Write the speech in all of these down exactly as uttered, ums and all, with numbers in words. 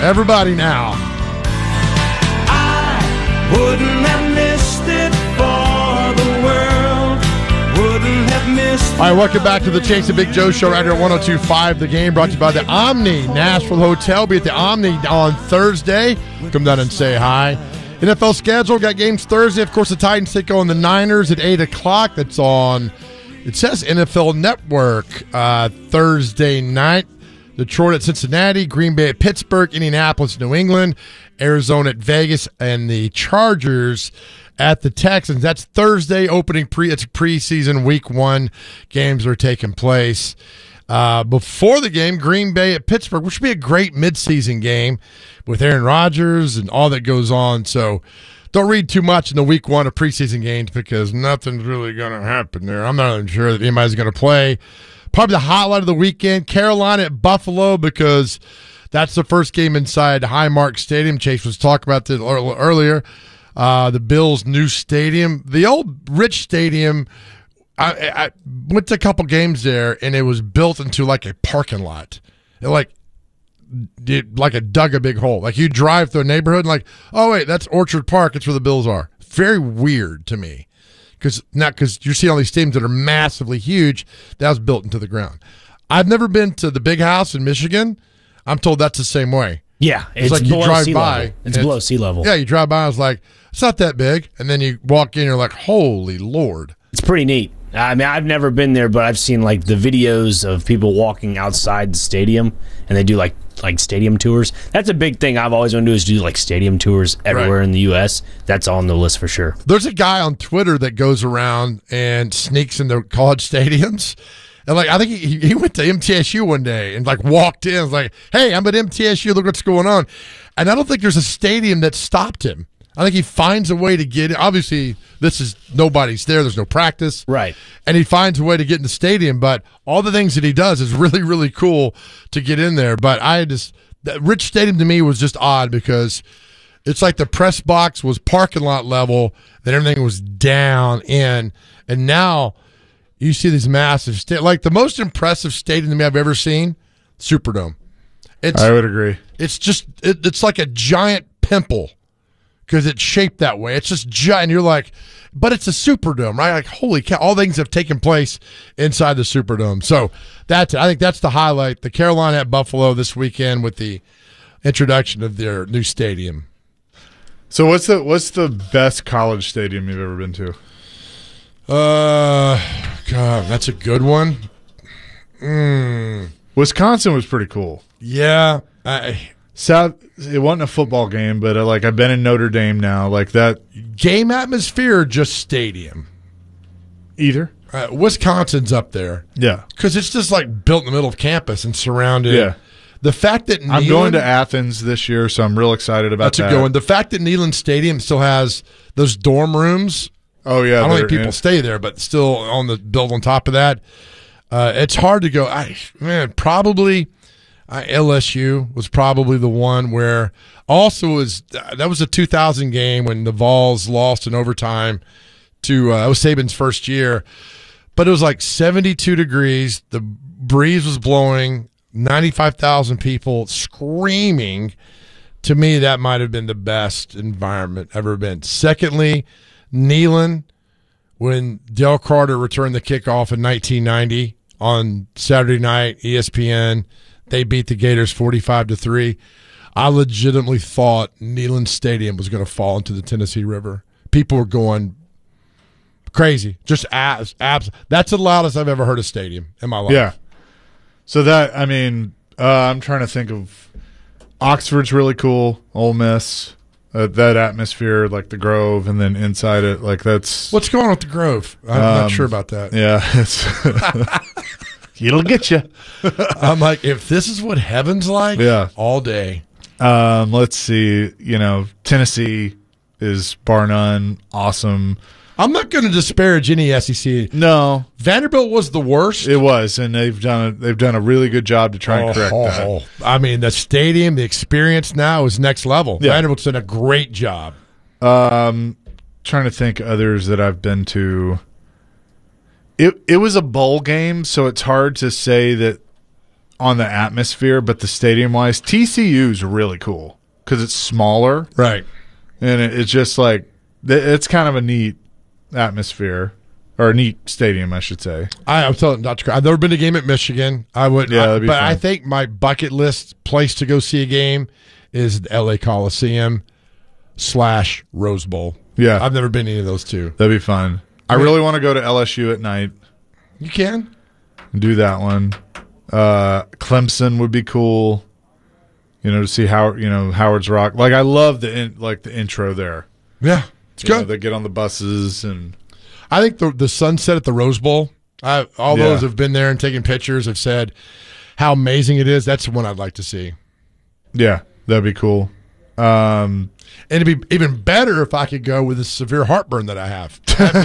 Everybody now. I wouldn't have missed it for the world. Wouldn't have missed it. All right, welcome back to the Chase and Big Joe Show right here at one oh two point five The Game, brought to you by the Omni Nashville Hotel. Be at the Omni on Thursday. Come down and say hi. N F L schedule, got games Thursday. Of course, the Titans take on the Niners at eight o'clock. That's on, it says N F L Network uh, Thursday night. Detroit at Cincinnati, Green Bay at Pittsburgh, Indianapolis, New England, Arizona at Vegas, and the Chargers at the Texans. That's Thursday opening pre. It's preseason week one. Games are taking place. Uh, before the game, Green Bay at Pittsburgh, which would be a great midseason game with Aaron Rodgers and all that goes on. So don't read too much in the week one of preseason games because nothing's really going to happen there. I'm not even sure that anybody's going to play. Probably the highlight of the weekend, Carolina at Buffalo, because that's the first game inside Highmark Stadium. Chase was talking about this earlier. Uh, the Bills' new stadium. The old Rich Stadium, I, I went to a couple games there, and it was built into like a parking lot. It like it, like a dug a big hole. Like you drive through a neighborhood and like, oh, wait, that's Orchard Park. It's where the Bills are. Very weird to me. Because not because you see all these stadiums that are massively huge, that was built into the ground. I've never been to the Big House in Michigan. I'm told that's the same way. Yeah, it's, it's like below you drive sea by. level. It's below sea level. Yeah, you drive by. I was like, it's not that big, and then you walk in, you're like, holy Lord! It's pretty neat. I mean, I've never been there, but I've seen like the videos of people walking outside the stadium, and they do like like stadium tours. That's a big thing I've always wanted to do is do like stadium tours everywhere Right. in the U S. That's on the list for sure. There's a guy on Twitter that goes around and sneaks into college stadiums. And like I think he, he went to M T S U one day and like walked in. Was like, hey, I'm at M T S U. Look what's going on. And I don't think there's a stadium that stopped him. I think he finds a way to get in. Obviously, this is nobody's there. There's no practice. Right. And he finds a way to get in the stadium. But all the things that he does is really, really cool to get in there. But I just, that Rich Stadium to me was just odd because it's like the press box was parking lot level, then everything was down in. And now you see these massive sta- like the most impressive stadium to me I've ever seen, Superdome. It's, I would agree. It's just, it, it's like a giant pimple. Because it's shaped that way. It's just giant. And you're like, but it's a Superdome, right? Like, holy cow, all things have taken place inside the Superdome. So that's, I think that's the highlight. The Carolina at Buffalo this weekend with the introduction of their new stadium. So what's the what's the best college stadium you've ever been to? Uh, God, that's a good one. Mm, Wisconsin was pretty cool. yeah. I, South, it wasn't a football game, but uh, like I've been in Notre Dame now, like that. game atmosphere or just stadium? Either. Uh, Wisconsin's up there. Yeah. Because it's just like built in the middle of campus and surrounded. Yeah. The fact that I'm Neyland, going to Athens this year, so I'm real excited about that's that. a good one. The fact that Neyland Stadium still has those dorm rooms. Oh yeah, I don't think they're- people yeah. stay there, but still on the build on top of that. Uh, it's hard to go. I man, probably uh, L S U was probably the one where also was that was a two thousand game when the Vols lost in overtime to uh, that was Saban's first year, but it was like seventy-two degrees. The breeze was blowing. ninety-five thousand people screaming. To me, that might have been the best environment ever been. Secondly, Neyland, when Dale Carter returned the kickoff in nineteen ninety on Saturday night, E S P N, they beat the Gators forty-five to three. I legitimately thought Neyland Stadium was going to fall into the Tennessee River. People were going crazy. Just abs, abs. That's the loudest I've ever heard a stadium in my life. Yeah. So that, I mean, uh, I'm trying to think of Oxford's really cool. Ole Miss, uh, that atmosphere, like the Grove, and then inside it, like that's. What's going on with the Grove? I'm Um, not sure about that. Yeah, it's it'll get you. I'm like, if this is what heaven's like, Yeah. all day. Um, let's see. You know, Tennessee is bar none awesome. I'm not going to disparage any S E C. No, Vanderbilt was the worst. it was, and they've done a, they've done a really good job to try and correct Oh, that. oh, oh. I mean, the stadium, the experience now is next level. Yeah. Vanderbilt's done a great job. Um, trying to think others that I've been to. It it was a bowl game, so it's hard to say that on the atmosphere, but the stadium wise, T C U is really cool because it's smaller, Right. and it, it's just like it's kind of a neat atmosphere or a neat stadium, I should say. I, I'm telling Doctor Craig, I've never been to a game at Michigan. I would, Yeah, I- that'd be but fun. I think my bucket list place to go see a game is the L A Coliseum slash Rose Bowl. Yeah. I've never been to any of those two. That'd be fun. I really want to go to L S U at night You can. and do that one. Uh, Clemson would be cool. You know, to see how you know Howard's Rock. Like I love the in, like the intro there. Yeah, it's You know, good. they get on the buses and I think the the sunset at the Rose Bowl. I, all Yeah. those have been there and taken pictures have said how amazing it is. That's the one I'd like to see. yeah, that'd be cool. Um, And it'd be even better if I could go with the severe heartburn that I have.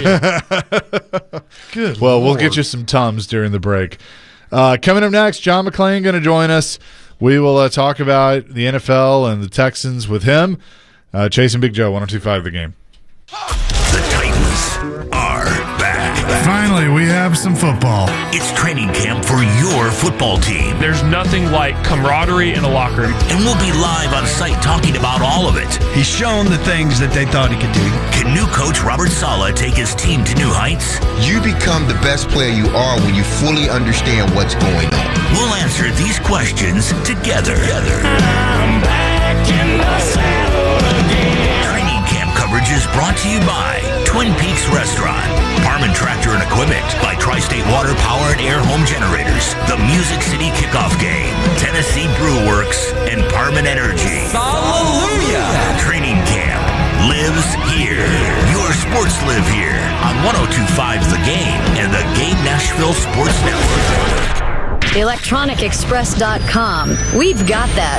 That'd be- Good. well, we'll Lord. get you some Tums during the break. Uh, coming up next, John McClain going to join us. We will uh, talk about the N F L and the Texans with him. Uh, Chasing Big Joe, one oh two point five The Game. The Titans are back. Finally, we have some football. It's training camp for your football team. There's nothing like camaraderie in a locker room. And we'll be live on site talking about all of it. He's shown the things that they thought he could do. Can new coach Robert Saleh take his team to new heights? You become the best player you are when you fully understand what's going on. We'll answer these questions together. I'm back in the saddle again. Training camp coverage is brought to you by Twin Peaks Restaurant, Parman Tractor and Equipment, by Tri-State Water Power and Air Home Generators, the Music City Kickoff Game, Tennessee Brew Works, and Parman Energy. Hallelujah! Training camp lives here. Your sports live here on one oh two point five The Game and the Game Nashville Sports Network. electronic express dot com. We've got that.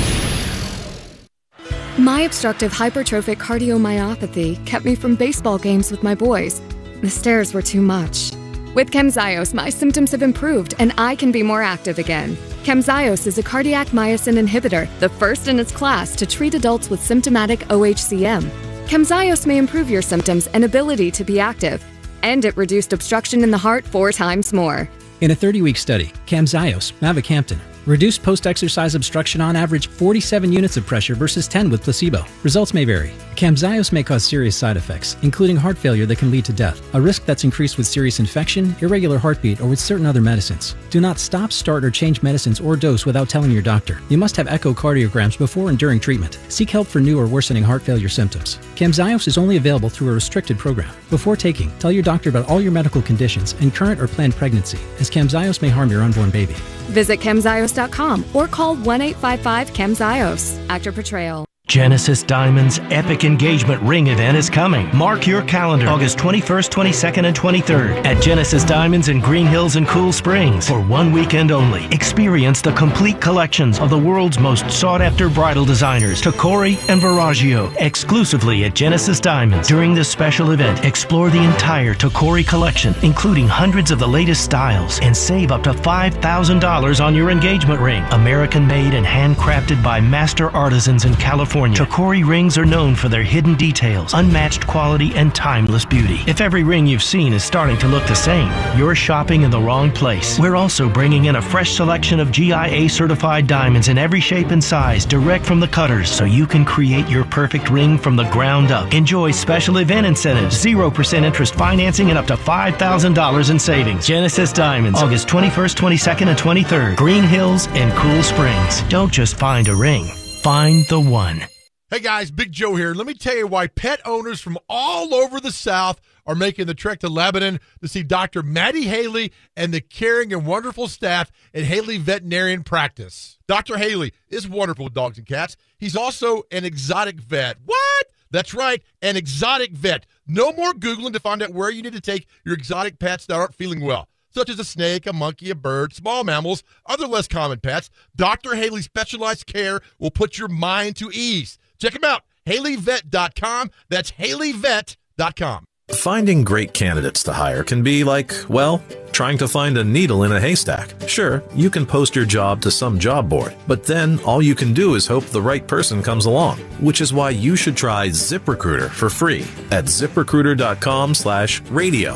My obstructive hypertrophic cardiomyopathy kept me from baseball games with my boys. The stairs were too much. With Camzyos, my symptoms have improved and I can be more active again. Camzyos is a cardiac myosin inhibitor, the first in its class to treat adults with symptomatic O H C M. Camzyos may improve your symptoms and ability to be active, and it reduced obstruction in the heart four times more. In a thirty-week study, Camzyos, mavacamten, reduced post-exercise obstruction on average forty-seven units of pressure versus ten with placebo. Results may vary. Camzyos may cause serious side effects, including heart failure that can lead to death, a risk that's increased with serious infection, irregular heartbeat, or with certain other medicines. Do not stop, start, or change medicines or dose without telling your doctor. You must have echocardiograms before and during treatment. Seek help for new or worsening heart failure symptoms. Camzyos is only available through a restricted program. Before taking, tell your doctor about all your medical conditions and current or planned pregnancy, as Camzyos may harm your unborn baby. Visit Camzyos dot com or call one eight five five Camzyos. Actor portrayal. Genesis Diamonds' epic engagement ring event is coming. Mark your calendar, August twenty-first, twenty-second, and twenty-third at Genesis Diamonds in Green Hills and Cool Springs for one weekend only. Experience the complete collections of the world's most sought-after bridal designers, Tacori and Verragio, exclusively at Genesis Diamonds. During this special event, explore the entire Tacori collection, including hundreds of the latest styles, and save up to five thousand dollars on your engagement ring. American-made and handcrafted by master artisans in California. Tacori rings are known for their hidden details, unmatched quality, and timeless beauty. If every ring you've seen is starting to look the same, you're shopping in the wrong place. We're also bringing in a fresh selection of G I A certified diamonds in every shape and size, direct from the cutters, so you can create your perfect ring from the ground up. Enjoy special event incentives, zero percent interest financing, and up to five thousand dollars in savings. Genesis Diamonds, August twenty-first, twenty-second, and twenty-third. Green Hills and Cool Springs. Don't just find a ring. Find the one. Hey guys, Big Joe here. Let me tell you why pet owners from all over the South are making the trek to Lebanon to see Doctor Maddie Haley and the caring and wonderful staff at Haley Veterinarian Practice. Doctor Haley is wonderful with dogs and cats. He's also an exotic vet. What? That's right, an exotic vet. No more Googling to find out where you need to take your exotic pets that aren't feeling well, such as a snake, a monkey, a bird, small mammals, other less common pets. Doctor Haley's specialized care will put your mind to ease. Check him out, Haley Vet dot com. That's Haley Vet dot com. Finding great candidates to hire can be like, well, trying to find a needle in a haystack. Sure, you can post your job to some job board, but then all you can do is hope the right person comes along, which is why you should try ZipRecruiter for free at ZipRecruiter dot com slash radio.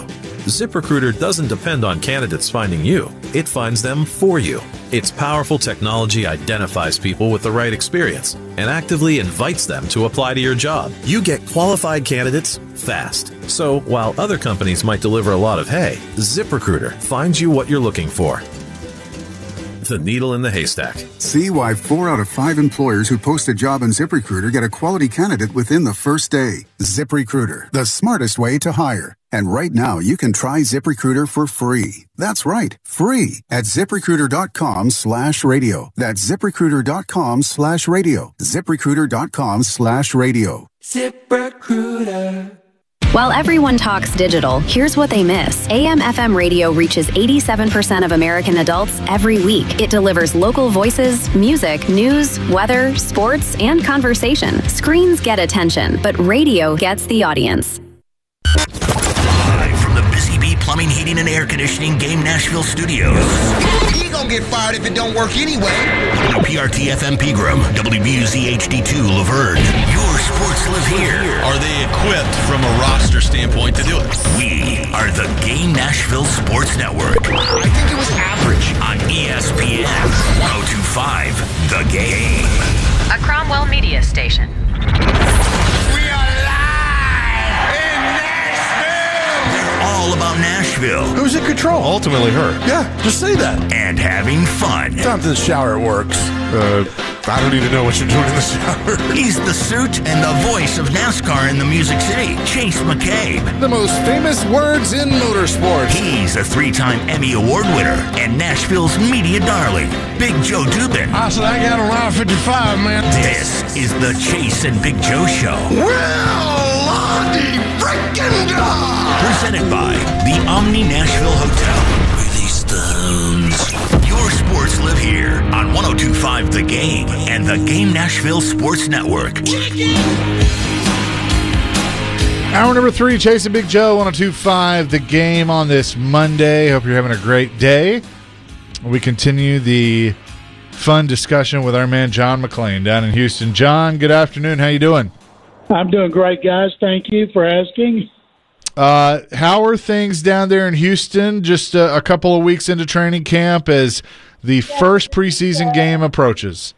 ZipRecruiter doesn't depend on candidates finding you. It finds them for you. Its powerful technology identifies people with the right experience and actively invites them to apply to your job. You get qualified candidates fast. So while other companies might deliver a lot of hay, ZipRecruiter finds you what you're looking for. The needle in the haystack. See why four out of five employers who post a job on ZipRecruiter get a quality candidate within the first day. ZipRecruiter, the smartest way to hire. And right now, you can try ZipRecruiter for free. That's right, free at ZipRecruiter.com slash radio. That's ZipRecruiter.com slash radio. ZipRecruiter.com slash radio. ZipRecruiter. While everyone talks digital, here's what they miss. A M F M radio reaches eighty-seven percent of American adults every week. It delivers local voices, music, news, weather, sports, and conversation. Screens get attention, but radio gets the audience. Live from the Busy Bee Plumbing, Heating, and Air Conditioning Game Nashville Studios. He gonna get fired if it don't work anyway. W P R T F M Pegram, W B U Z H D two Laverne. Your sports live here. Are they equipped from a roster standpoint to do it? We are the Game Nashville Sports Network. I think it was average. On E S P N one oh two point five, The Game. A Cromwell Media Station. All about Nashville. Who's in control? Ultimately her. Yeah, just say that. And having fun. Down to the shower, it works. Uh, I don't even know what you're doing in the shower. He's the suit and the voice of NASCAR in the Music City, Chase McCabe. The most famous words in motorsports. He's a three-time Emmy Award winner and Nashville's media darling, Big Joe Dubin. I said I got a line fifty-five, man. This is the Chase and Big Joe Show. Well, Lonnie frickin' dog! Presented by the Omni Nashville Hotel. Release Stones. Your sports live here on one oh two point five The Game and the Game Nashville Sports Network. Hour number three, Chase and Big Joe, one oh two point five The Game on this Monday. Hope you're having a great day. We continue the fun discussion with our man John McClain down in Houston. John, good afternoon. How you doing? I'm doing great, guys. Thank you for asking. Uh, how are things down there in Houston just a, a couple of weeks into training camp as the first preseason game approaches?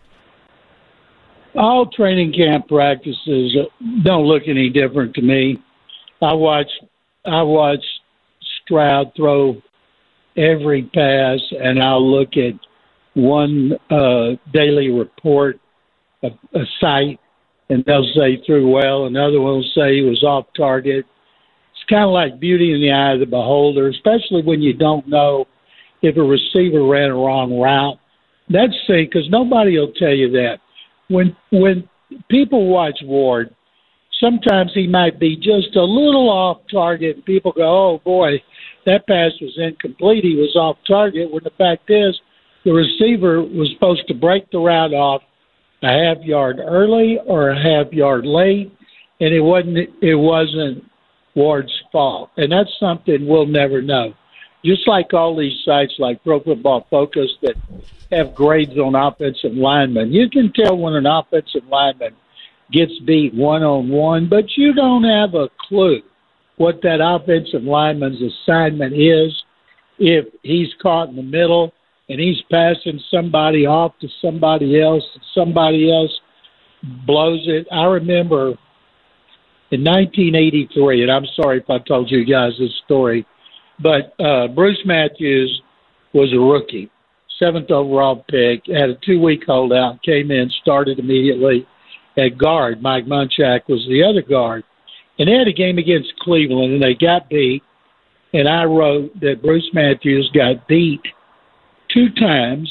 All training camp practices don't look any different to me. I watch, I watch Stroud throw every pass, and I'll look at one uh, daily report, a, a site, and they'll say threw well. Another one will say he was off target. It's kind of like beauty in the eye of the beholder, especially when you don't know if a receiver ran a wrong route. That's the thing, because nobody will tell you that. When when people watch Ward, sometimes he might be just a little off target, and people go, oh, boy, that pass was incomplete. He was off target, when the fact is the receiver was supposed to break the route off a half yard early or a half yard late, and it wasn't it wasn't Ward's fault. And that's something we'll never know. Just like all these sites like Pro Football Focus that have grades on offensive linemen, you can tell when an offensive lineman gets beat one-on-one, but you don't have a clue what that offensive lineman's assignment is if he's caught in the middle and he's passing somebody off to somebody else, and somebody else blows it. I remember in nineteen eighty-three, and I'm sorry if I told you guys this story, but uh, Bruce Matthews was a rookie, seventh overall pick, had a two-week holdout, came in, started immediately at guard. Mike Munchak was the other guard. And they had a game against Cleveland, and they got beat. And I wrote that Bruce Matthews got beat two times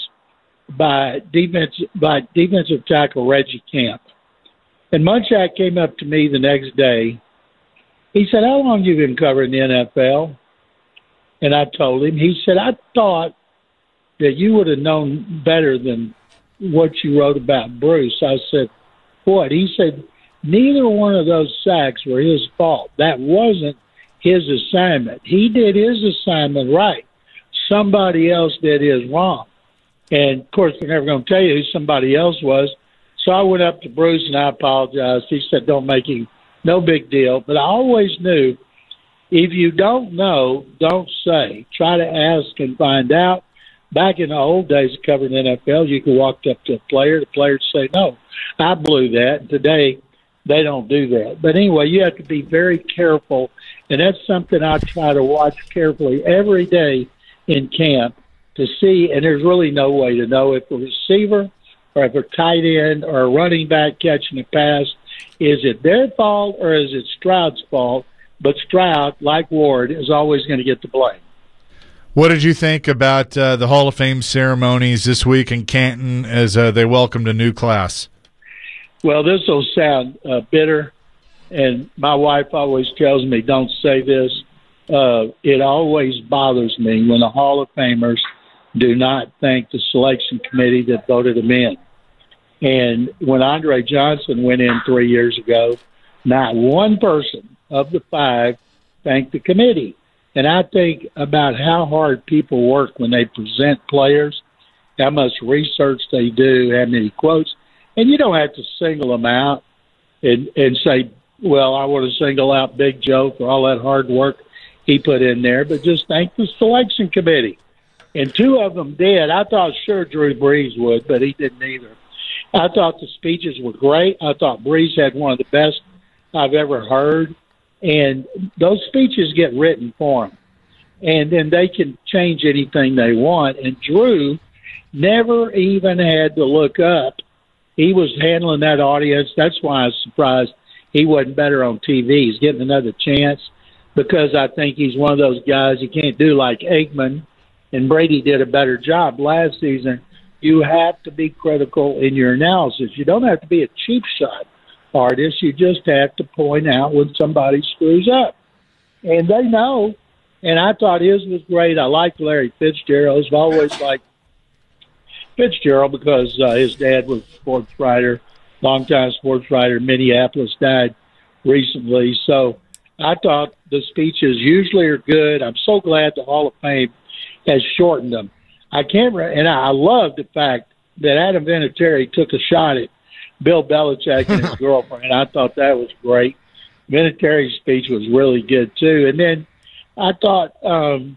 by defense by defensive tackle Reggie Camp. And Munchak came up to me the next day. He said, how long have you been covering the N F L? And I told him. He said, I thought that you would have known better than what you wrote about Bruce. I said, what? He said, neither one of those sacks were his fault. That wasn't his assignment. He did his assignment right. Somebody else did his wrong. And, of course, they're never going to tell you who somebody else was. So I went up to Bruce and I apologized. He said, don't make him, no big deal. But I always knew If you don't know, don't say. Try to ask and find out. Back in the old days of covering the N F L, you could walk up to a player, the player would say, no, I blew that. Today, they don't do that. But anyway, you have to be very careful, and that's something I try to watch carefully every day in camp to see, and there's really no way to know if a receiver or if a tight end or a running back catching a pass, is it their fault or is it Stroud's fault? But Stroud, like Ward, is always going to get the blame. What did you think about uh, the Hall of Fame ceremonies this week in Canton as uh, they welcomed a new class? Well, this will sound uh, bitter, and my wife always tells me, don't say this. Uh, it always bothers me when the Hall of Famers do not thank the selection committee that voted them in. And when Andre Johnson went in three years ago, not one person of the five thanked the committee. And I think about how hard people work when they present players, how much research they do, how many quotes. And you don't have to single them out and, and say, well, I want to single out Big Joe for all that hard work he put in there, but just thank the selection committee. And two of them did. I thought sure Drew Brees would, but he didn't either. I thought the speeches were great. I thought Brees had one of the best I've ever heard. And those speeches get written for them. And then they can change anything they want. And Drew never even had to look up. He was handling that audience. That's why I was surprised he wasn't better on T V. He's getting another chance because I think he's one of those guys you can't do like Aikman. And Brady did a better job last season. You have to be critical in your analysis. You don't have to be a cheap shot artist. You just have to point out when somebody screws up. And they know. And I thought his was great. I liked Larry Fitzgerald's. I've always liked Fitzgerald because uh, his dad was a sports writer, longtime sports writer in Minneapolis, died recently. So I thought the speeches usually are good. I'm so glad the Hall of Fame has shortened them. I can't, re- and I love the fact that Adam Vinatieri took a shot at Bill Belichick and his girlfriend. I thought that was great. Vinatieri's speech was really good too. And then I thought um,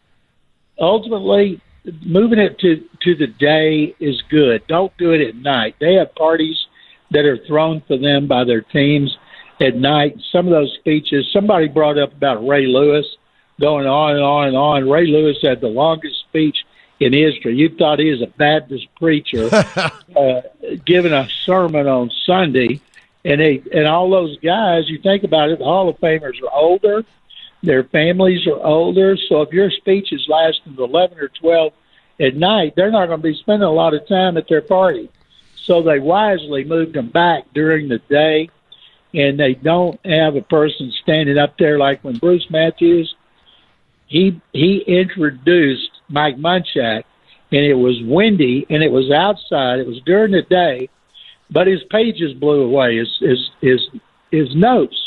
ultimately moving it to, to the day is good. Don't do it at night. They have parties that are thrown for them by their teams at night. Some of those speeches, somebody brought up about Ray Lewis going on and on and on. Ray Lewis had the longest speech in history. You thought he was a Baptist preacher uh, giving a sermon on Sunday. And they, and all those guys, you think about it, the Hall of Famers are older. Their families are older. So if your speech is lasting eleven or twelve at night, they're not going to be spending a lot of time at their party. So they wisely moved them back during the day. And they don't have a person standing up there like when Bruce Matthews, he he introduced Mike Munchak, and it was windy, and it was outside. It was during the day, but his pages blew away, his his his, his notes.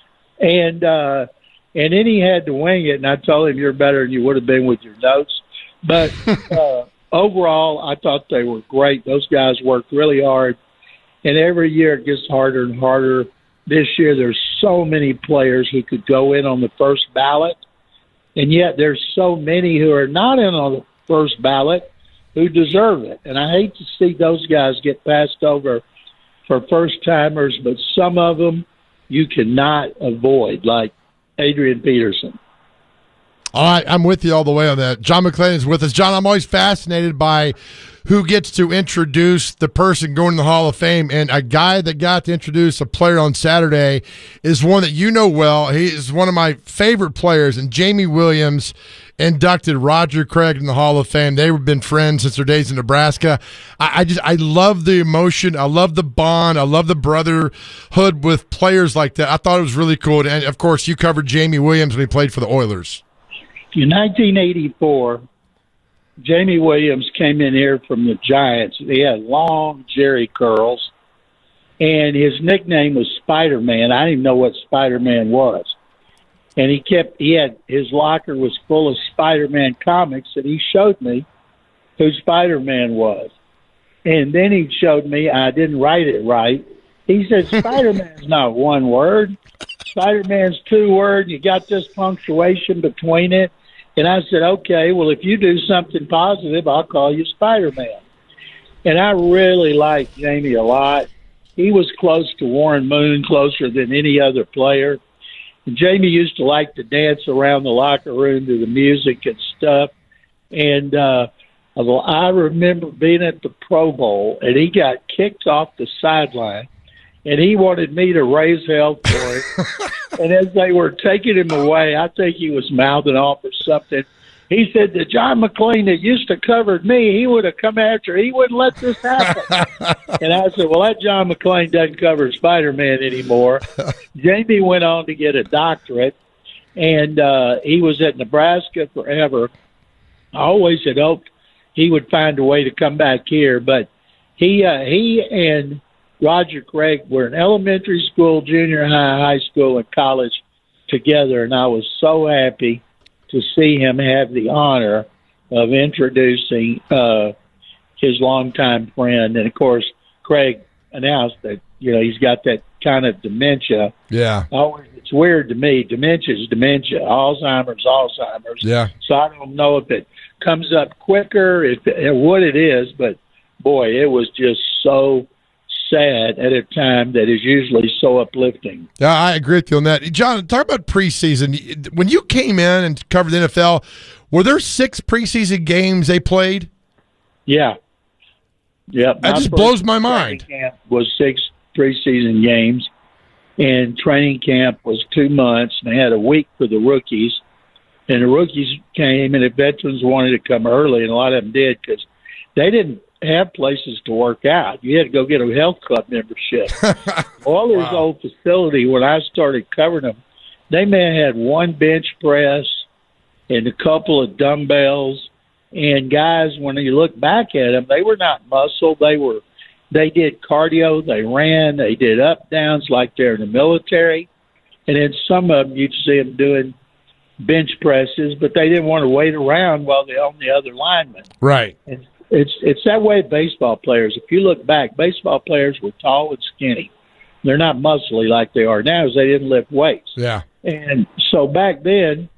And uh, and then he had to wing it, and I told him, you're better than you would have been with your notes. But uh, overall, I thought they were great. Those guys worked really hard, and every year it gets harder and harder. This year there's so many players who could go in on the first ballot, and yet there's so many who are not in on the first ballot who deserve it. And I hate to see those guys get passed over for first-timers, but some of them you cannot avoid, like Adrian Peterson. All right, I'm with you all the way on that. John McClain is with us. John, I'm always fascinated by who gets to introduce the person going to the Hall of Fame, and a guy that got to introduce a player on Saturday is one that you know well. He is one of my favorite players, and Jamie Williams inducted Roger Craig in the Hall of Fame. They've been friends since their days in Nebraska. I, I just I love the emotion. I love the bond. I love the brotherhood with players like that. I thought it was really cool. And, of course, you covered Jamie Williams when he played for the Oilers. In nineteen eighty-four, Jamie Williams came in here from the Giants. He had long Jerry curls, and his nickname was Spider-Man. I didn't even know what Spider-Man was. And he kept, he had, his locker was full of Spider-Man comics, and he showed me who Spider-Man was. And then he showed me, I didn't write it right. He said, Spider-Man's not one word. Spider-Man's two word. You got this punctuation between it. And I said, okay, well, if you do something positive, I'll call you Spider-Man. And I really liked Jamie a lot. He was close to Warren Moon, closer than any other player. And Jamie used to like to dance around the locker room to the music and stuff. And uh, I remember being at the Pro Bowl, and he got kicked off the sideline, and he wanted me to raise hell for him. And as they were taking him away, I think he was mouthing off or something. He said that John McClain that used to cover me, he would have come after. He wouldn't let this happen. And I said, well, that John McClain doesn't cover Spider-Man anymore. Jamie went on to get a doctorate, and uh, he was at Nebraska forever. I always had hoped he would find a way to come back here, but he uh, he and Roger Craig were in elementary school, junior high, high school, and college together, and I was so happy to see him have the honor of introducing uh, his longtime friend. And, of course, Craig announced that, you know, he's got that kind of dementia. Yeah. Always, it's weird to me. Dementia is dementia. Alzheimer's, Alzheimer's. Yeah. So I don't know if it comes up quicker, if it, what it is, but, boy, it was just so sad at a time that is usually so uplifting. Yeah, I agree with you on that. John, talk about preseason. When you came in and covered the N F L, were there six preseason games they played? Yeah. Yeah. That just blows my mind. Camp was six preseason games, and training camp was two months, and they had a week for the rookies. And the rookies came, and the veterans wanted to come early, and a lot of them did because they didn't have places to work out. You had to go get a health club membership. All his wow. old facility, when I started covering them, they may have had one bench press and a couple of dumbbells. And guys, when you look back at them, they were not muscle. They were, they did cardio. They ran. They did up downs like they're in the military. And then some of them you'd see them doing bench presses, but they didn't want to wait around while they owned the other linemen. Right. And It's it's that way with baseball players. If you look back, baseball players were tall and skinny. They're not muscly like they are now, because they didn't lift weights. Yeah. And so back then,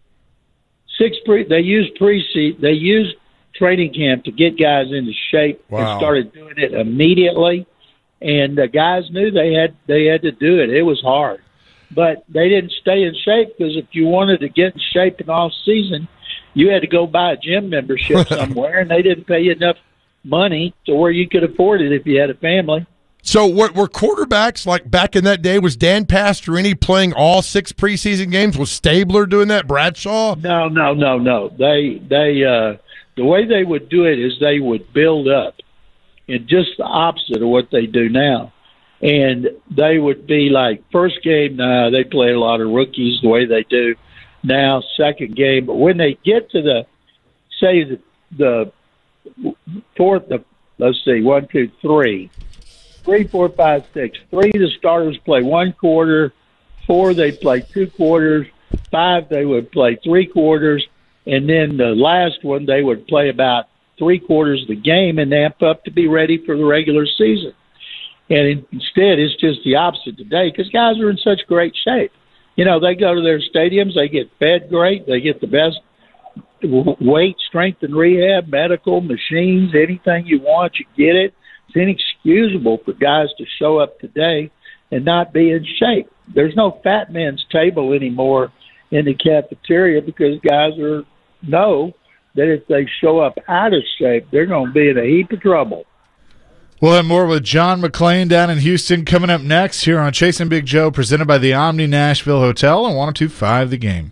six pre they used pre they used training camp to get guys into shape. Wow. And started doing it immediately. And the guys knew they had they had to do it. It was hard, but they didn't stay in shape, because if you wanted to get in shape in off season, you had to go buy a gym membership somewhere, and they didn't pay you enough money to where you could afford it if you had a family. So were, were quarterbacks, like back in that day, was Dan Pastorini playing all six preseason games? Was Stabler doing that, Bradshaw? No, no, no, no. They, they, uh, the way they would do it is they would build up, and just the opposite of what they do now. And they would be like, first game, nah, they play a lot of rookies the way they do now, second game. But when they get to the, say, the, the fourth, the, let's see, one, two, three, three, four, five, six. Three, the starters play one quarter. Four, they play two quarters. Five, they would play three quarters. And then the last one, they would play about three quarters of the game and amp up to be ready for the regular season. And instead, it's just the opposite today, because guys are in such great shape. You know, they go to their stadiums, they get fed great, they get the best weight, strength, and rehab, medical, machines, anything you want, you get it. It's inexcusable for guys to show up today and not be in shape. There's no fat man's table anymore in the cafeteria, because guys are know that if they show up out of shape, they're going to be in a heap of trouble. We'll have more with John McClain down in Houston coming up next here on Chasing Big Joe, presented by the Omni Nashville Hotel on one oh two point five The Game.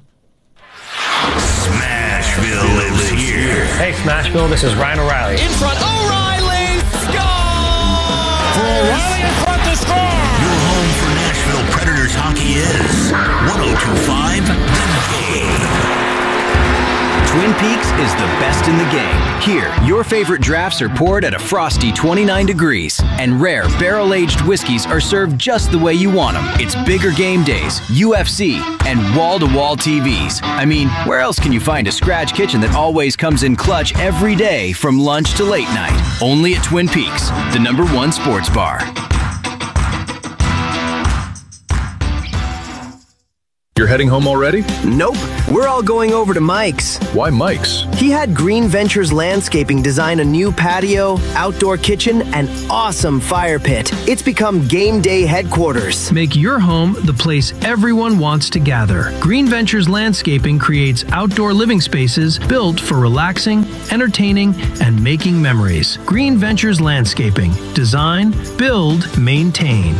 Smashville lives here. Hey, Smashville, this is Ryan O'Reilly. In front, O'Reilly, score! For O'Reilly in front to score! Your home for Nashville Predators hockey is one oh two point five The Game. Twin Peaks is the best in the game. Here, your favorite drafts are poured at a frosty twenty-nine degrees, and rare barrel-aged whiskeys are served just the way you want them. It's bigger game days, U F C, and wall-to-wall T Vs. I mean, where else can you find a scratch kitchen that always comes in clutch every day from lunch to late night? Only at Twin Peaks, the number one sports bar. You're heading home already? Nope. We're all going over to Mike's. Why Mike's? He had Green Ventures Landscaping design a new patio, outdoor kitchen, and awesome fire pit. It's become game day headquarters. Make your home the place everyone wants to gather. Green Ventures Landscaping creates outdoor living spaces built for relaxing, entertaining, and making memories. Green Ventures Landscaping. Design, build, maintain.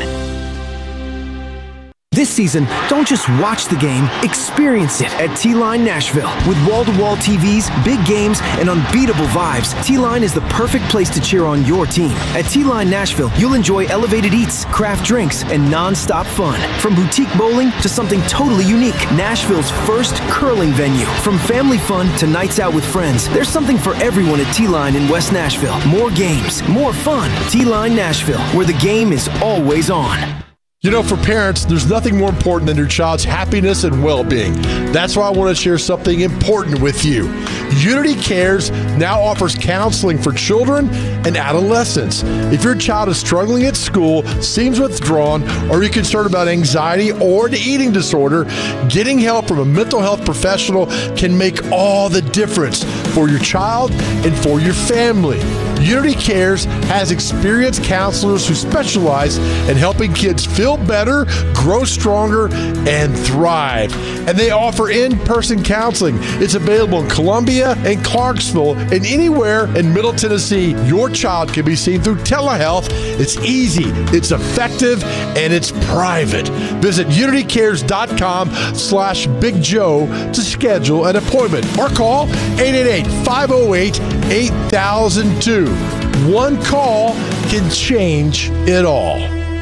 This season, don't just watch the game, experience it at T-Line Nashville. With wall-to-wall T Vs, big games, and unbeatable vibes, T-Line is the perfect place to cheer on your team. At T-Line Nashville, you'll enjoy elevated eats, craft drinks, and non-stop fun. From boutique bowling to something totally unique, Nashville's first curling venue. From family fun to nights out with friends, there's something for everyone at T-Line in West Nashville. More games, more fun. T-Line Nashville, where the game is always on. You know, for parents, there's nothing more important than your child's happiness and well-being. That's why I want to share something important with you. Unity Cares now offers counseling for children and adolescents. If your child is struggling at school, seems withdrawn, or you're concerned about anxiety or an eating disorder, getting help from a mental health professional can make all the difference for your child and for your family. Unity Cares has experienced counselors who specialize in helping kids feel better, grow stronger, and thrive. And they offer in-person counseling. It's available in Columbia and Clarksville and anywhere in Middle Tennessee. Your child can be seen through telehealth. It's easy, it's effective, and it's private. Visit unitycares.com slash Big Joe to schedule an appointment or call eight eight eight, five oh eight, eight thousand two. One call can change it all.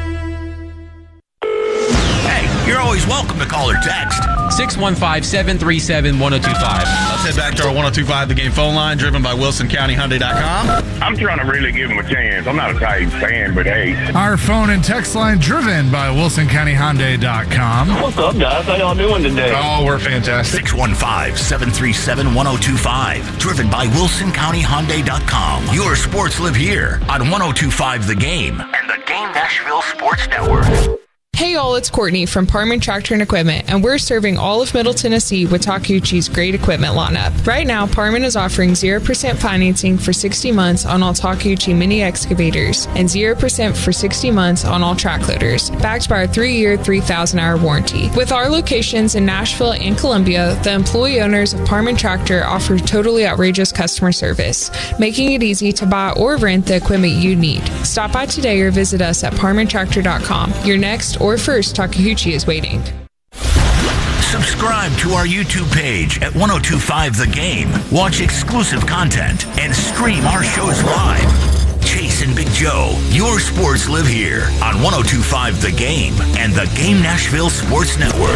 Hey, you're always welcome to call or text. six one five, seven three seven, one oh two five. Let's head back to our one oh two five The Game phone line, driven by Wilson County Hyundai dot com. I'm trying to really give him a chance. I'm not a Titans fan, but hey. Our phone and text line, driven by Wilson County Hyundai dot com. What's up, guys? How y'all doing today? Oh, we're fantastic. six one five, seven three seven, one oh two five. Driven by Wilson County Hyundai dot com. Your sports live here on one oh two five The Game and the Game Nashville Sports Network. Hey all, it's Courtney from Parman Tractor and Equipment, and we're serving all of Middle Tennessee with Takeuchi's great equipment lineup. Right now, Parman is offering zero percent financing for sixty months on all Takeuchi mini excavators and zero percent for sixty months on all track loaders, backed by our three-year, three thousand hour warranty. With our locations in Nashville and Columbia, the employee owners of Parman Tractor offer totally outrageous customer service, making it easy to buy or rent the equipment you need. Stop by today or visit us at parman tractor dot com. Your next or first Takeuchi is waiting. Subscribe to our YouTube page at one oh two five The Game. Watch exclusive content and stream our shows live. Chase and Big Joe, your sports live here on one oh two five The Game and the Game Nashville Sports Network.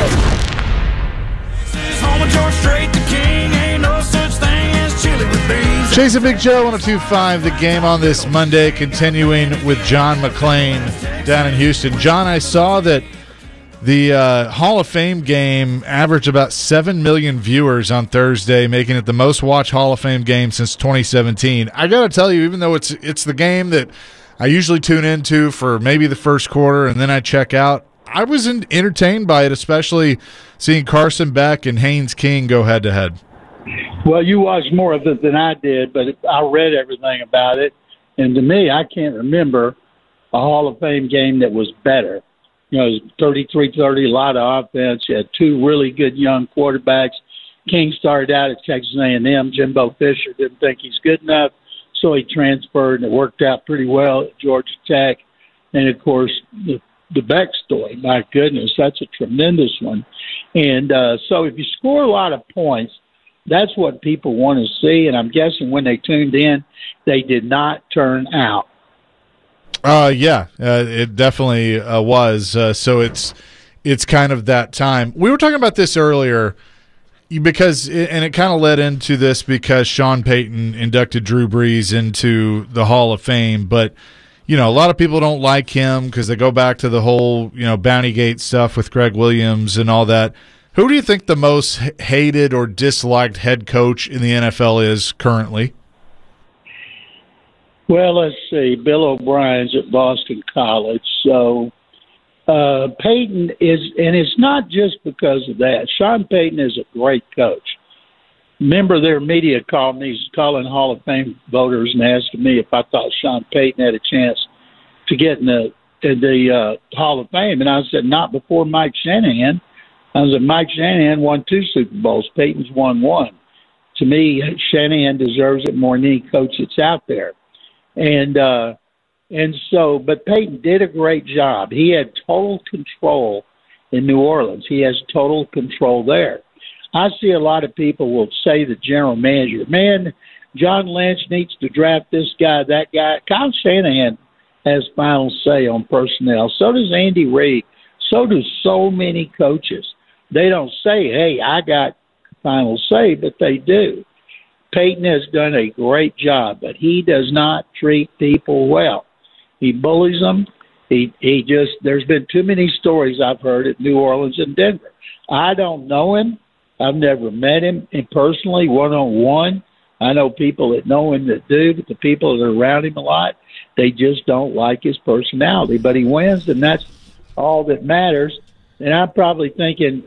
Chase and Big Joe, one oh two five The Game on this Monday, continuing with John McClain down in Houston. John, I saw that the uh, Hall of Fame game averaged about seven million viewers on Thursday, making it the most watched Hall of Fame game since twenty seventeen. I got to tell you, even though it's it's the game that I usually tune into for maybe the first quarter and then I check out, I was in, entertained by it, especially seeing Carson Beck and Haynes King go head-to-head. Well, you watched more of it than I did, but I read everything about it. And to me, I can't remember a Hall of Fame game that was better. You know, it was thirty-three thirty, a lot of offense. You had two really good young quarterbacks. King started out at Texas A and M. Jimbo Fisher didn't think he's good enough, so he transferred, and it worked out pretty well at Georgia Tech. And, of course, the, the Beck story, my goodness, that's a tremendous one. And uh, so if you score a lot of points, that's what people want to see, and I'm guessing when they tuned in, they did not turn out. Uh, yeah, uh, it definitely uh, was. Uh, so it's it's kind of that time. We were talking about this earlier because, it, and it kind of led into this because Sean Payton inducted Drew Brees into the Hall of Fame. But, you know, a lot of people don't like him because they go back to the whole, you know, Bountygate stuff with Greg Williams and all that. Who do you think the most hated or disliked head coach in the N F L is currently? Well, let's see. Bill O'Brien's at Boston College, so uh, Peyton is, and it's not just because of that. Sean Payton is a great coach. Member of their media called me, calling Hall of Fame voters and asking me if I thought Sean Payton had a chance to get in the in the uh, Hall of Fame, and I said not before Mike Shanahan. I said Mike Shanahan won two Super Bowls. Peyton's won one. To me, Shanahan deserves it more than any coach that's out there, and uh, and so. But Peyton did a great job. He had total control in New Orleans. He has total control there. I see a lot of people will say the general manager, man, John Lynch needs to draft this guy, that guy. Kyle Shanahan has final say on personnel. So does Andy Reid. So do so many coaches. They don't say, hey, I got final say, but they do. Peyton has done a great job, but he does not treat people well. He bullies them. He, he just, there's been too many stories I've heard at New Orleans and Denver. I don't know him. I've never met him in personally, one-on-one. I know people that know him that do, but the people that are around him a lot, they just don't like his personality. But he wins, and that's all that matters. And I'm probably thinking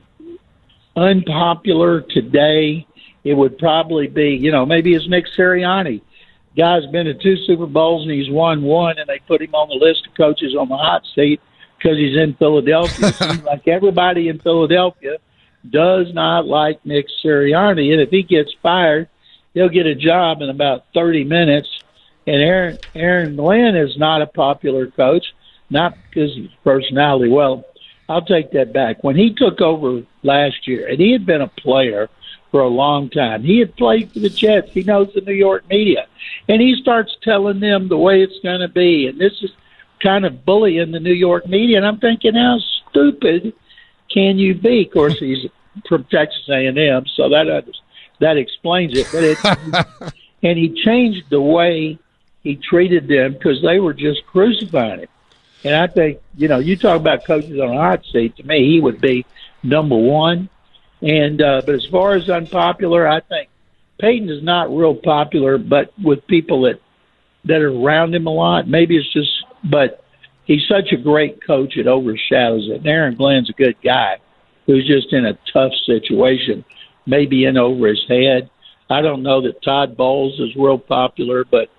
unpopular today, it would probably be, you know, maybe it's Nick Sirianni. Guy's been to two Super Bowls, and he's won one, and they put him on the list of coaches on the hot seat because he's in Philadelphia. It seems like everybody in Philadelphia does not like Nick Sirianni, and if he gets fired, he'll get a job in about thirty minutes. And Aaron Aaron Glenn is not a popular coach, not because of his personality. Well, I'll take that back. When he took over last year, and he had been a player for a long time, he had played for the Jets. He knows the New York media, and he starts telling them the way it's going to be. And this is kind of bullying the New York media. And I'm thinking, how stupid can you be? Of course, he's from Texas A and M, so that that explains it. But it, and he changed the way he treated them because they were just crucifying him. And I think, you know, you talk about coaches on a hot seat. To me, he would be number one. And uh, but as far as unpopular, I think Peyton is not real popular, but with people that that are around him a lot, maybe it's just. But he's such a great coach, it overshadows it. And Aaron Glenn's a good guy who's just in a tough situation, maybe in over his head. I don't know that Todd Bowles is real popular, but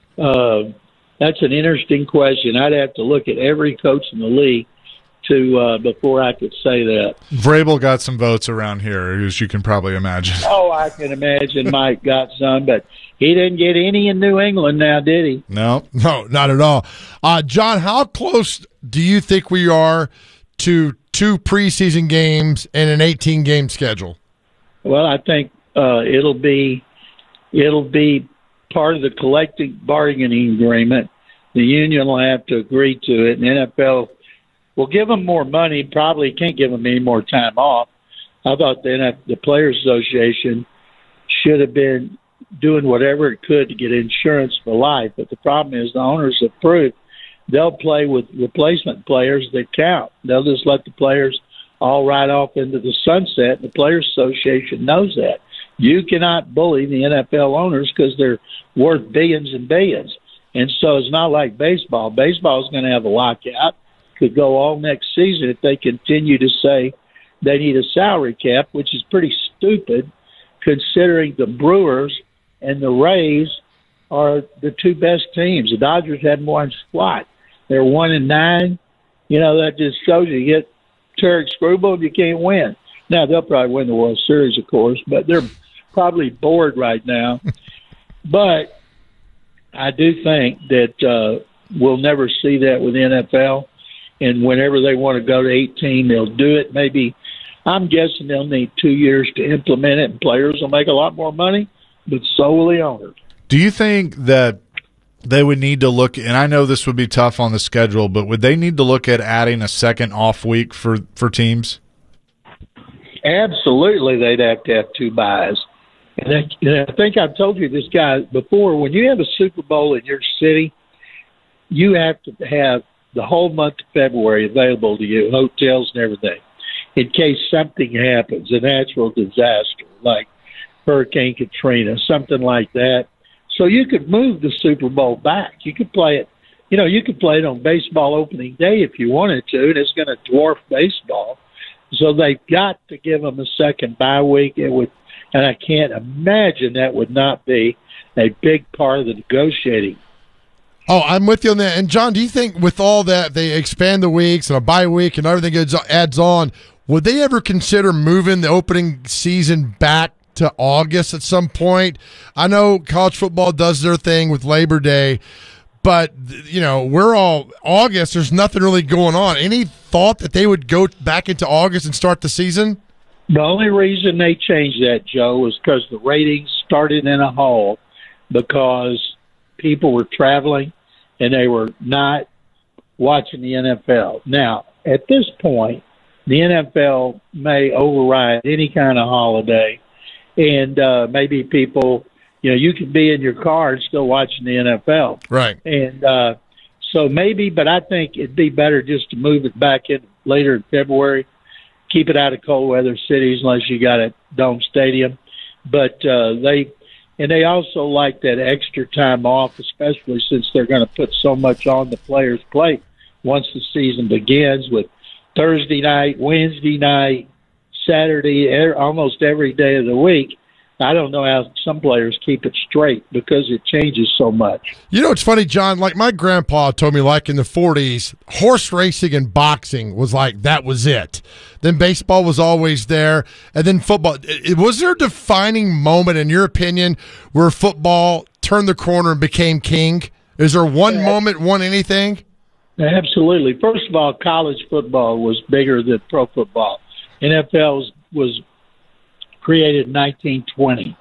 uh, that's an interesting question. I'd have to look at every coach in the league to uh, before I could say that. Vrabel got some votes around here, as you can probably imagine. Oh, I can imagine Mike got some, but he didn't get any in New England now, did he? No. No, not at all. Uh, John, how close do you think we are to two preseason games and an eighteen-game schedule? Well, I think uh, it'll be it'll be part of the collective bargaining agreement. The union will have to agree to it, and the N F L will give them more money. Probably can't give them any more time off. I thought the N F L, the Players Association should have been doing whatever it could to get insurance for life. But the problem is the owners have proved they'll play with replacement players that count. They'll just let the players all ride off into the sunset. The Players Association knows that. You cannot bully the N F L owners because they're worth billions and billions. And so it's not like baseball. Baseball is going to have a lockout. Could go all next season if they continue to say they need a salary cap, which is pretty stupid considering the Brewers and the Rays are the two best teams. The Dodgers haven't won squat. They're one and nine. You know, that just shows you, you get Tarek Skubal, you can't win. Now, they'll probably win the World Series, of course, but they're probably bored right now. But I do think that uh, we'll never see that with the N F L. And whenever they want to go to eighteen, they'll do it. Maybe, I'm guessing they'll need two years to implement it, and players will make a lot more money, but so will the owners. Do you think that they would need to look, and I know this would be tough on the schedule, but would they need to look at adding a second off week for, for teams? Absolutely, they'd have to have two buys. And I, and I think I've told you this guy before, when you have a Super Bowl in your city, you have to have the whole month of February available to you, hotels and everything, in case something happens, a natural disaster like Hurricane Katrina, something like that. So you could move the Super Bowl back. You could play it you know, you could play it on baseball opening day if you wanted to, and it's going to dwarf baseball. So they've got to give them a second bye week. It would, and I can't imagine that would not be a big part of the negotiating. Oh, I'm with you on that. And, John, do you think with all that, they expand the weeks and a bye week and everything adds on, would they ever consider moving the opening season back to August at some point? I know college football does their thing with Labor Day, but, you know, we're all August. There's nothing really going on. Any thought that they would go back into August and start the season? The only reason they changed that, Joe, was because the ratings started in a hole because people were traveling and they were not watching the N F L. Now, at this point, the N F L may override any kind of holiday, and uh, maybe people, you know, you could be in your car and still watching the N F L. Right. And uh, so maybe, but I think it'd be better just to move it back in later in February, keep it out of cold weather cities unless you got a dome stadium. But uh, they, and they also like that extra time off, especially since they're going to put so much on the players' plate once the season begins with Thursday night, Wednesday night, Saturday, er, almost every day of the week. I don't know how some players keep it straight because it changes so much. You know, it's funny, John, like my grandpa told me, like in the forties, horse racing and boxing was like, that was it. Then baseball was always there. And then football. It, was there a defining moment, in your opinion, where football turned the corner and became king? Is there one yeah. moment, one anything? Absolutely. First of all, college football was bigger than pro football. N F L was, was created in nineteen twenty.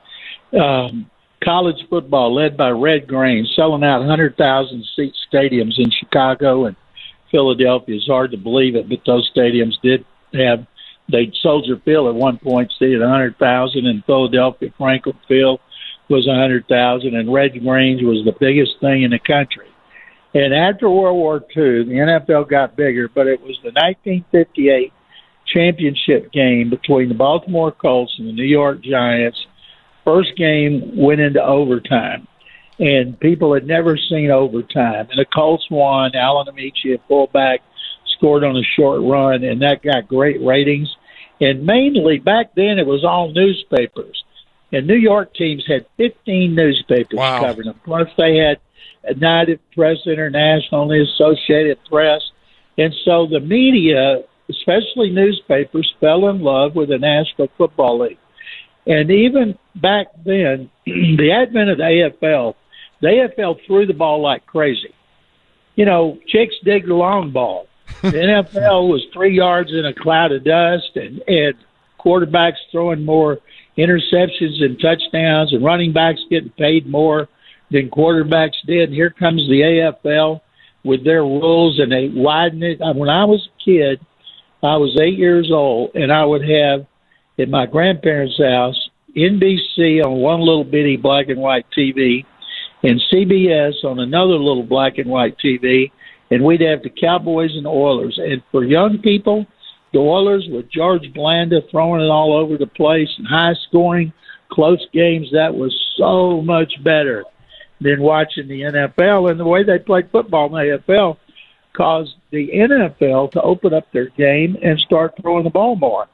Um, college football, led by Red Grange, selling out one hundred thousand seat stadiums in Chicago and Philadelphia. It's hard to believe it, but those stadiums did have. They Soldier Field at one point seated one hundred thousand, and Philadelphia Franklin Field was one hundred thousand, and Red Grange was the biggest thing in the country. And after World War Two, the N F L got bigger, but it was the nineteen fifty-eight championship game between the Baltimore Colts and the New York Giants. First game went into overtime, and people had never seen overtime. And the Colts won. Alan Amici, a fullback, scored on a short run, and that got great ratings. And mainly back then it was all newspapers. And New York teams had fifteen newspapers wow. covering them. Plus they had United Press International and the Associated Press. And so the media, especially newspapers, fell in love with the National Football League. And even back then, the advent of the A F L, the A F L threw the ball like crazy. You know, chicks dig the long ball. The N F L was three yards in a cloud of dust, and, and quarterbacks throwing more interceptions and touchdowns, and running backs getting paid more than quarterbacks did. And here comes the A F L with their rules, and they widen it. When I was a kid, I was eight years old, and I would have, at my grandparents' house, N B C on one little bitty black and white T V, and C B S on another little black and white T V, and we'd have the Cowboys and Oilers. And for young people, the Oilers with George Blanda throwing it all over the place and high-scoring, close games, that was so much better than watching the N F L. And the way they played football in the A F L caused the N F L to open up their game and start throwing the ball more.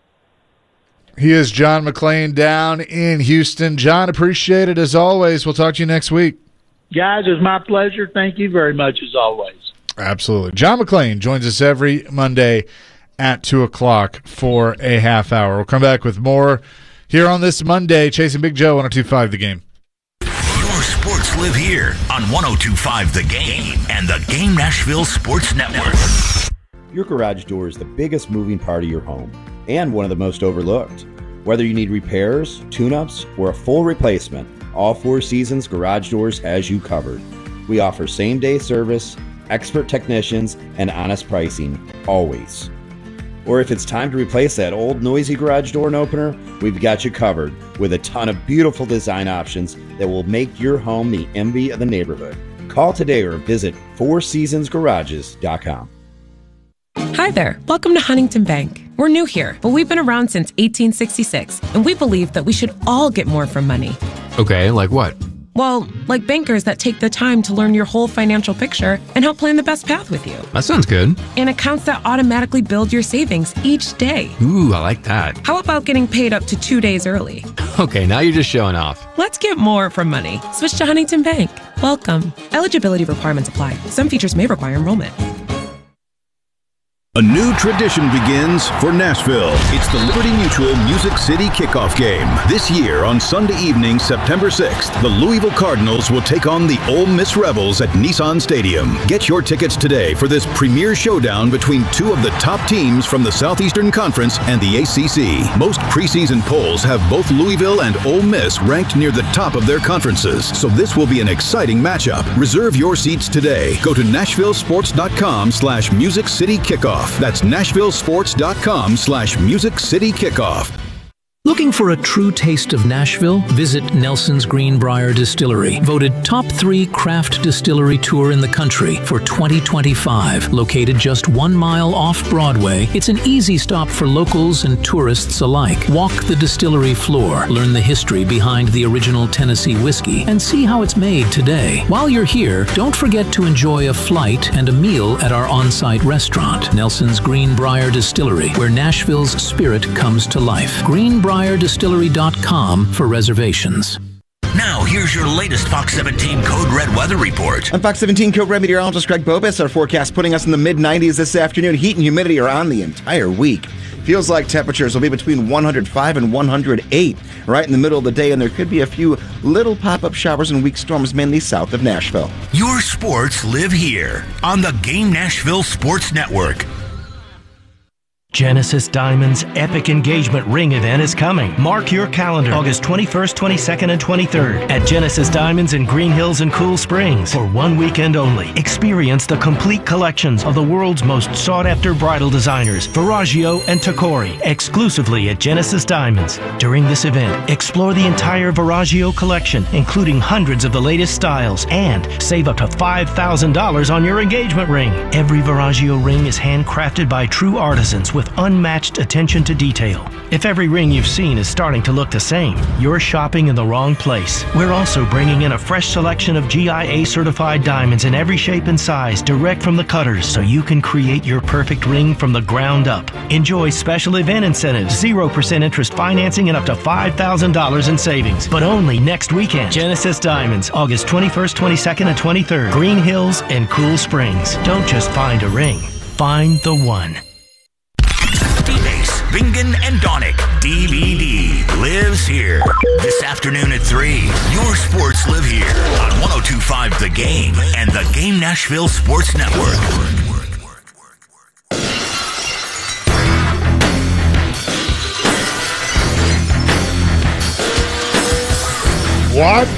He is John McClain down in Houston. John, appreciate it as always. We'll talk to you next week. Guys, it's my pleasure. Thank you very much as always. Absolutely. John McClain joins us every Monday at two o'clock for a half hour. We'll come back with more here on this Monday. Chasing Big Joe, one oh two point five The Game. Your sports live here on one oh two point five The Game and the Game Nashville Sports Network. Your garage door is the biggest moving part of your home and one of the most overlooked. Whether you need repairs, tune-ups, or a full replacement, All Four Seasons Garage Doors has you covered. We offer same-day service, expert technicians, and honest pricing, always. Or if it's time to replace that old noisy garage door and opener, we've got you covered with a ton of beautiful design options that will make your home the envy of the neighborhood. Call today or visit four seasons garages dot com. Hi there. Welcome to Huntington Bank. We're new here, but we've been around since eighteen sixty-six, and we believe that we should all get more from money. Okay, like what? Well, like bankers that take the time to learn your whole financial picture and help plan the best path with you. That sounds good. And accounts that automatically build your savings each day. Ooh, I like that. How about getting paid up to two days early? Okay, now you're just showing off. Let's get more from money. Switch to Huntington Bank. Welcome. Eligibility requirements apply. Some features may require enrollment. A new tradition begins for Nashville. It's the Liberty Mutual Music City Kickoff Game. This year on Sunday evening, September sixth, the Louisville Cardinals will take on the Ole Miss Rebels at Nissan Stadium. Get your tickets today for this premier showdown between two of the top teams from the Southeastern Conference and the A C C. Most preseason polls have both Louisville and Ole Miss ranked near the top of their conferences, so this will be an exciting matchup. Reserve your seats today. Go to nashvillesports.com slash Music City Kickoff. That's nashvillesports.com slash Music City Kickoff. Looking for a true taste of Nashville? Visit Nelson's Greenbrier Distillery, voted top three craft distillery tour in the country for twenty twenty-five. Located just one mile off Broadway, it's an easy stop for locals and tourists alike. Walk the distillery floor, learn the history behind the original Tennessee whiskey, and see how it's made today. While you're here, don't forget to enjoy a flight and a meal at our on-site restaurant, Nelson's Greenbrier Distillery, where Nashville's spirit comes to life. Greenbrier Distillery dot com for reservations. Now, here's your latest Fox seventeen Code Red weather report. I'm Fox seventeen Code Red meteorologist Greg Bobus. Our forecast putting us in the mid nineties this afternoon. Heat and humidity are on the entire week. Feels like temperatures will be between one hundred five and one hundred eight right in the middle of the day, and there could be a few little pop-up showers and weak storms mainly south of Nashville. Your sports live here on the Game Nashville Sports Network. Genesis Diamonds' epic engagement ring event is coming. Mark your calendar. August twenty-first, twenty-second, and twenty-third at Genesis Diamonds in Green Hills and Cool Springs for one weekend only. Experience the complete collections of the world's most sought-after bridal designers, Verragio and Tacori, exclusively at Genesis Diamonds. During this event, explore the entire Verragio collection, including hundreds of the latest styles, and save up to five thousand dollars on your engagement ring. Every Verragio ring is handcrafted by true artisans with unmatched attention to detail. If every ring you've seen is starting to look the same, you're shopping in the wrong place. We're also bringing in a fresh selection of G I A certified diamonds in every shape and size direct from the cutters, so you can create your perfect ring from the ground up. Enjoy special event incentives, zero percent interest financing, and up to five thousand dollars in savings. But only next weekend. Genesis Diamonds, August twenty-first, twenty-second, and twenty-third. Green Hills and Cool Springs. Don't just find a ring. Find the one. D-Base, Bingen, and Donick. D V D lives here. This afternoon at three, your sports live here on one oh two point five The Game and the Game Nashville Sports Network. What?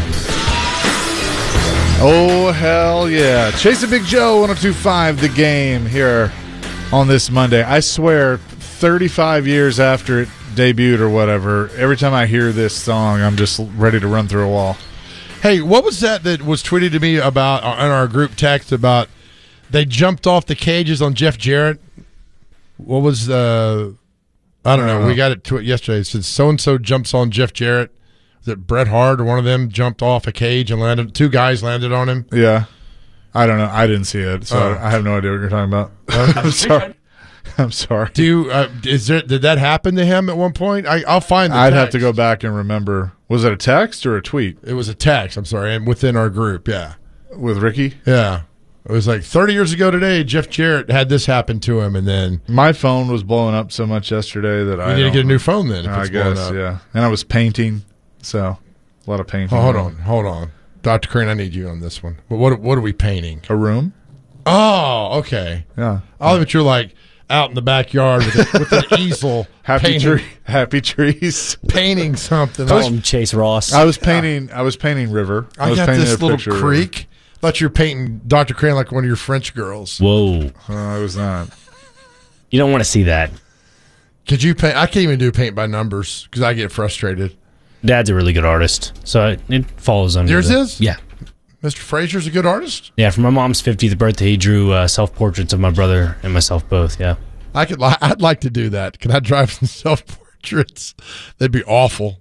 Oh, hell yeah. Chasing Big Joe, one oh two point five The Game here on this Monday. I swear, thirty-five years after it debuted or whatever, every time I hear this song, I'm just ready to run through a wall. Hey, what was that that was tweeted to me about on our group text about they jumped off the cages on Jeff Jarrett? What was uh I don't know. We got it to it yesterday. It said so-and-so jumps on Jeff Jarrett. Was it Bret Hart or one of them jumped off a cage and landed? Two guys landed on him. Yeah. I don't know. I didn't see it, so Oh. I have no idea what you're talking about. I'm sorry. I'm sorry. Do you, uh, is there, did that happen to him at one point? I, I'll find the I'd text. have to go back and remember. Was it a text or a tweet? It was a text, I'm sorry, and within our group, yeah. With Ricky? Yeah. It was like thirty years ago today, Jeff Jarrett had this happen to him, and then... My phone was blowing up so much yesterday that I You need to don't- get a new phone then if I it's blowing guess, up. yeah. And I was painting, so a lot of painting. Oh, hold on, hold on. Doctor Crane, I need you on this one. What, what, what are we painting? A room? Oh, okay. Yeah. I thought you were like out in the backyard with, a, with an easel. Happy painting, tree, happy trees. Painting something. Call him Chase Ross. I was painting. I was painting River. I, I was got painting this a little picture of creek. I thought you were painting Doctor Crane like one of your French girls. Whoa. River. Uh, I was not. You don't want to see that. Could you paint? I can't even do paint by numbers because I get frustrated. Dad's a really good artist, so it, it falls under. Yours the, is? Yeah. Mister Frazier's a good artist? Yeah, for my mom's fiftieth birthday, he drew uh, self-portraits of my brother and myself both, yeah. I could. li- I'd like to do that. Can I drive some self-portraits? That'd be awful.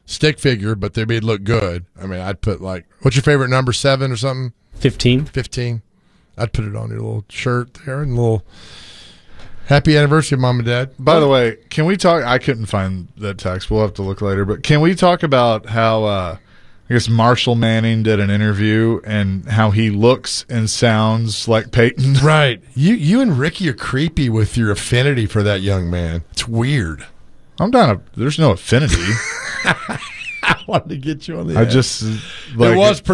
stick figure, but they made look good. I mean, I'd put like, what's your favorite number, seven or something? Fifteen. Fifteen. I'd put it on your little shirt there and a little happy anniversary, Mom and Dad. By the way, can we talk? I couldn't find that text. We'll have to look later. But can we talk about how uh, I guess Marshall Manning did an interview and how he looks and sounds like Peyton? Right. You you and Ricky are creepy with your affinity for that young man. It's weird. I'm down. A, there's no affinity. I wanted to get you on the I edge. just like it was pretty